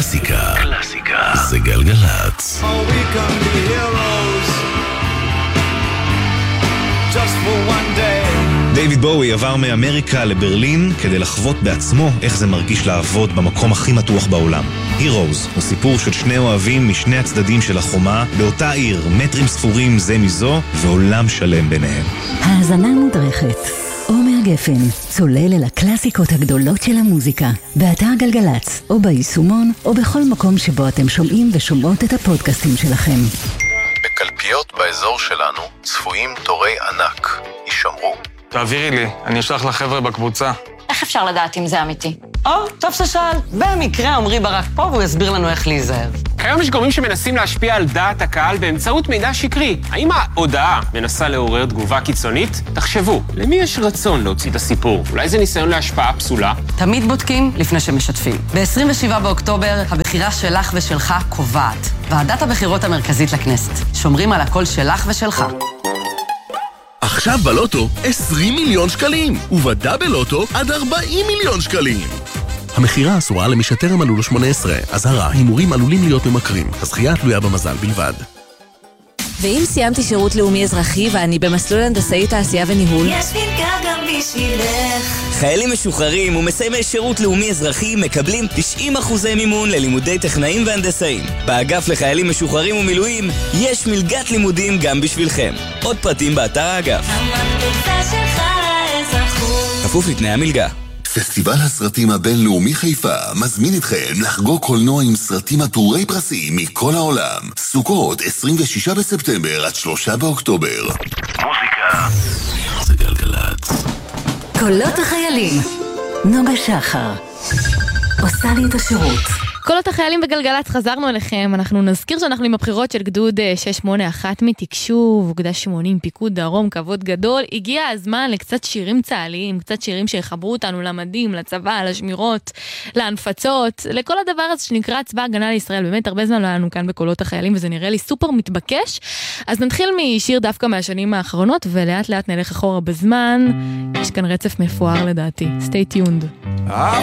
קלאסיקה. זה גלגלצ. דיוויד בואי עבר מאמריקה לברלין כדי לחוות בעצמו איך זה מרגיש לעבוד במקום הכי מתוח בעולם. Heroes הוא סיפור של שני אוהבים משני הצדדים של החומה, באותה עיר, מטרים ספורים זה מזו, ועולם שלם ביניהם. האזנה מודרכת. עומר גפן, צולל אל הקלאסיקות הגדולות של המוזיקה, באתר גלגלצ, או ביישומון, או בכל מקום שבו אתם שומעים ושומעות את הפודקאסטים שלכם. בקלפיות באזור שלנו צפויים תורי ענק. יישמרו. תעבירי לי, אני אשלח לחבר'ה בקבוצה. איך אפשר לדעת אם זה אמיתי? טוב ששאל. במקרה עמרי ברק פה והוא יסביר לנו איך להיזהר. כיום יש גורמים שמנסים להשפיע על דעת הקהל באמצעות מידע שקרי. האם ההודעה מנסה לעורר תגובה קיצונית? תחשבו, למי יש רצון להוציא את הסיפור? אולי זה ניסיון להשפעה פסולה? תמיד בודקים לפני שמשתפים. ב-27 באוקטובר הבחירה שלך ושלך קובעת. ועדת הבחירות המרכזית לכנסת. שומרים על הקול שלך ושלך. עכשיו בלוטו 20 מיליון שקלים, ובדאבל לוטו עד 40 מיליון שקלים. המחירה אסורה למי שטרם מלאו לו 18. אזהרה, הימורים עלולים להיות ממכרים. הזכייה תלויה במזל בלבד. ואם סיימתי שירות לאומי אזרחי ואני במסלול הנדסאי תעשייה וניהול, יש מלגה גם בשבילך. חיילים משוחררים ומסיימי שירות לאומי אזרחי מקבלים 90% מימון ללימודי טכנאים והנדסאים. באגף לחיילים משוחררים ומילואים יש מלגת לימודים גם בשבילכם. עוד פרטים באתר האגף. המקפצה שלך לאזרחות. כפוף לתנאי המלגה. פסטיבל הסרטים הבינלאומי חיפה מזמין אתכם לחגוג קולנוע עם סרטים עטורי פרסים מכל העולם. סוכות 26 בספטמבר עד 3 באוקטובר. מוזיקה זה גלגלצ. קולות החיילים. נוגה שחר עושה לי את השירות. קולות החיילים בגלגלצ, חזרנו אליכם. אנחנו נזכיר שאנחנו עם הבחירות של גדוד 681 מתקשוב, אוגדה 80, פיקוד דרום, כבוד גדול. הגיע הזמן לקצת שירים צהליים, קצת שירים שיחברו אותנו למדים, לצבא, לשמירות, להנפצות, לכל הדבר הזה שנקרא צבא הגנה לישראל. באמת הרבה זמן לא היה לנו כאן בקולות החיילים, וזה נראה לי סופר מתבקש. אז נתחיל משיר דווקא מהשנים האחרונות, ולאט לאט נלך אחורה בזמן. יש כאן רצף מפואר לדעתי. Stay tuned.